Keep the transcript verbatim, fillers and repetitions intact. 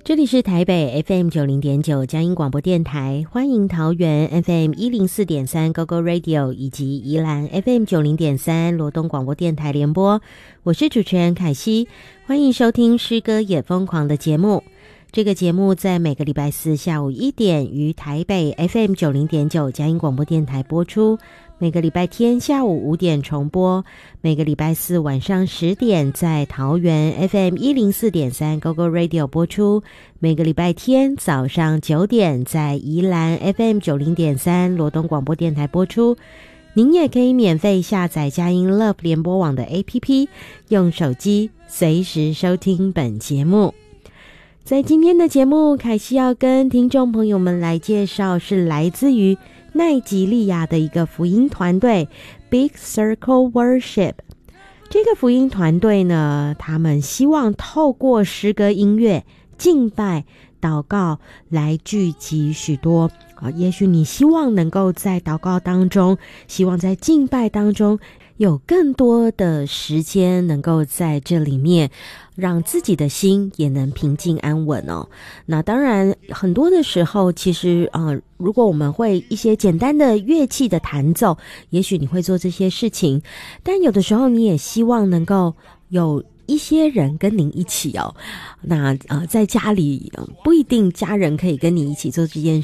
这里是台北 F M 九零点九佳音广播电台，欢迎桃园 F M 一零四点三 Go Go Radio 以及宜兰 F M 九零点三罗东广播电台联播，我是主持人凯西，欢迎收听诗歌也疯狂的节目。这个节目在每个礼拜四下午一点于台北 F M 九零点九佳音广播电台播出，每个礼拜天下午五点重播，每个礼拜四晚上十点在桃园 F M 一零四点三 Go Go Radio 播出，每个礼拜天早上九点在宜兰 F M 九零点三罗东广播电台播出。您也可以免费下载佳音 Love 联播网的 A P P， 用手机随时收听本节目。在今天的节目，凯西要跟听众朋友们来介绍是来自于奈及利亚的一个福音团队 Big Circle Worship。 这个福音团队呢，他们希望透过诗歌音乐、敬拜、祷告来聚集许多啊，也许你希望能够在祷告当中，希望在敬拜当中有更多的时间能够在这里面让自己的心也能平静安稳哦。那当然很多的时候其实呃，如果我们会一些简单的乐器的弹奏，也许你会做这些事情，但有的时候你也希望能够有一些人跟您一起哦。那呃，在家里、呃、不一定家人可以跟你一起做这件